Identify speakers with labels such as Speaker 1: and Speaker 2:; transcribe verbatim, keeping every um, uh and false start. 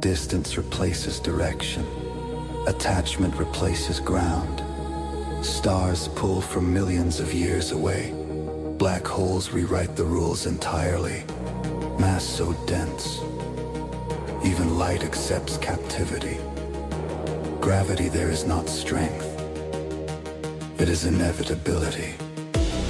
Speaker 1: Distance replaces direction. Attachment replaces ground. Stars pull from millions of years away. Black holes rewrite the rules entirely. Mass so dense, even light accepts captivity. Gravity there is not strength. It is inevitability.